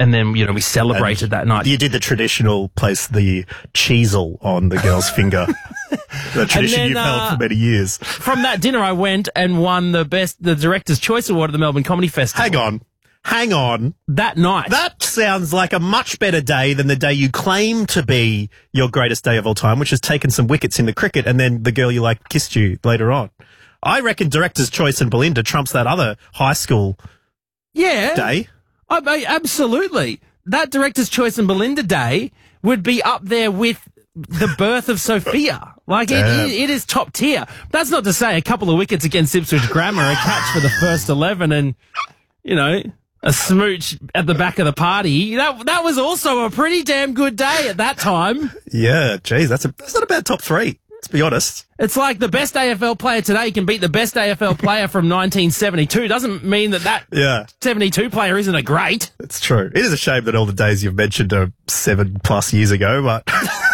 And then, we celebrated that night. You did the traditional place the cheesel on the girl's finger. The tradition you've held for many years. From that dinner, I went and won the Director's Choice Award at the Melbourne Comedy Festival. Hang on. That night. That sounds like a much better day than the day you claim to be your greatest day of all time, which has taken some wickets in the cricket, and then the girl you like kissed you later on. I reckon Director's Choice and Belinda trumps that other high school day. Absolutely. That Director's Choice and Belinda Day would be up there with the birth of Sophia. Like, it is top tier. That's not to say a couple of wickets against Ipswich Grammar, a catch for the first 11 and, a smooch at the back of the party. That was also a pretty damn good day at that time. Yeah, geez, that's not a bad top three. Let's be honest. It's like the best AFL player today can beat the best AFL player from 1972. Doesn't mean that 72 player isn't a great. It's true. It is a shame that all the days you've mentioned are 7+ years ago, but...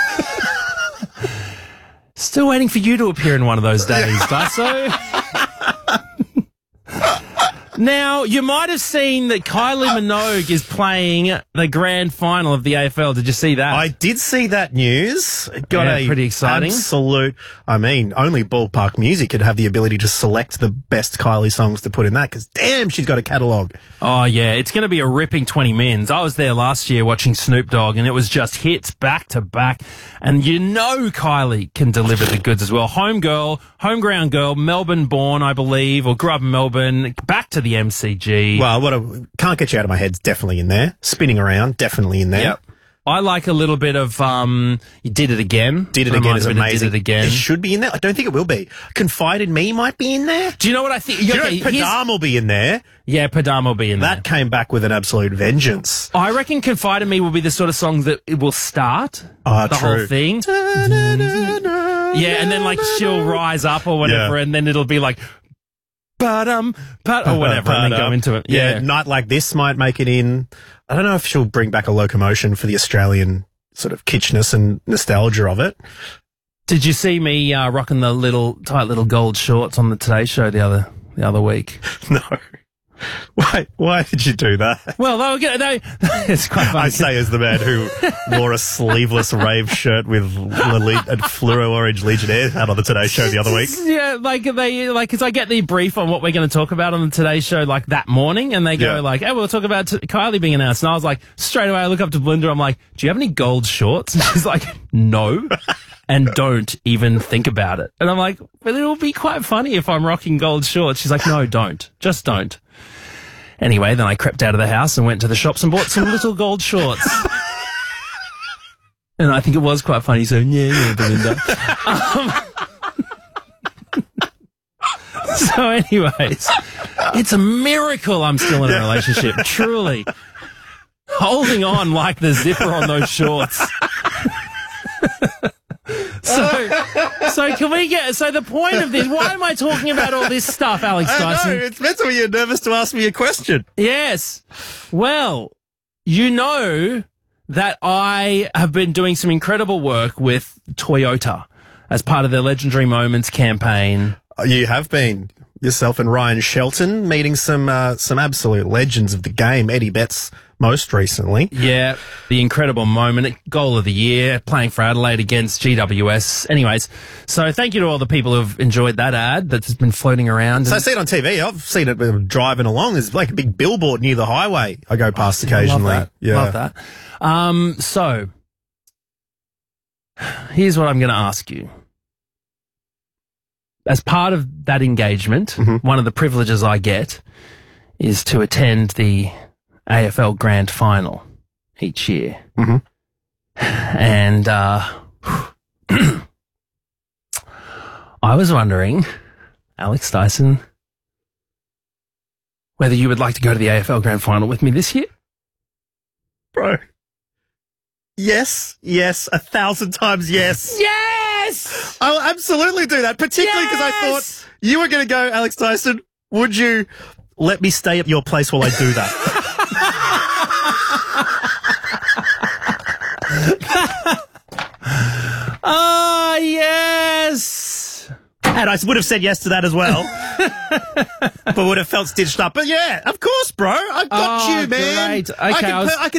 Still waiting for you to appear in one of those days, Daiso. Now, you might have seen that Kylie Minogue is playing the grand final of the AFL. Did you see that? I did see that news. It got pretty exciting. Only Ballpark Music could have the ability to select the best Kylie songs to put in that, because damn, she's got a catalogue. Oh, yeah. It's going to be a ripping 20 mins. I was there last year watching Snoop Dogg, and it was just hits back to back. And Kylie can deliver the goods as well. Homeground girl, Melbourne born, I believe, or grew up in Melbourne, back to the MCG. Well, Can't Get You Out of My Head's definitely in there. Spinning Around, definitely in there. Yep. I like a little bit of, You Did It Again. Did It Again is amazing. Did It Again. It should be in there. I don't think it will be. Confide in Me might be in there. Do you know what I think? Padam will be in there. Yeah, Padam will be in there. That came back with an absolute vengeance. I reckon Confide in Me will be the sort of songs that it will start the whole thing. Yeah, and then she'll rise up or whatever, and then it'll be like, or whatever, and then go into it. Yeah, Night Like This might make it in. I don't know if she'll bring back a locomotion for the Australian sort of kitschness and nostalgia of it. Did you see me rocking the tight little gold shorts on the Today Show the other week? No. Why did you do that? Well, it's quite funny. I say as the man who wore a sleeveless rave shirt with a fluoro orange Legionnaire hat on the Today Show the other week. Yeah, because I get the brief on what we're going to talk about on the Today Show that morning, and they go hey, we'll talk about Kylie being announced. And I was like, straight away, I look up to Belinda, I'm like, do you have any gold shorts? And she's like, no. And don't even think about it. And I'm like, but it'll be quite funny if I'm rocking gold shorts. She's like, no, don't. Just don't. Anyway, then I crept out of the house and went to the shops and bought some little gold shorts. And I think it was quite funny. So, yeah, Belinda. So anyways, it's a miracle I'm still in a relationship. Truly. Holding on like the zipper on those shorts. So can we so the point of this, why am I talking about all this stuff, Alex Dyson? I know, it's meant to be you're nervous to ask me a question. Yes. Well, you know that I have been doing some incredible work with Toyota as part of their Legendary Moments campaign. You have been. Yourself and Ryan Shelton meeting some absolute legends of the game. Eddie Betts most recently. Yeah, the incredible moment, goal of the year, playing for Adelaide against GWS. Anyways, so thank you to all the people who've enjoyed that ad that's been floating around. So I see it on TV. I've seen it driving along. There's like a big billboard near the highway I go past occasionally. Love that. So here's what I'm going to ask you. As part of that engagement, one of the privileges I get is to attend the AFL Grand Final each year. And I was wondering, Alex Dyson, whether you would like to go to the AFL Grand Final with me this year? Bro. Yes, 1,000 times yes. Yes! I'll absolutely do that, particularly because I thought you were going to go, Alex Dyson. Would you let me stay at your place while I do that? Oh, yes! And I would have said yes to that as well. But would have felt stitched up. But yeah, of course, bro. I got you, man. Great. Okay, I can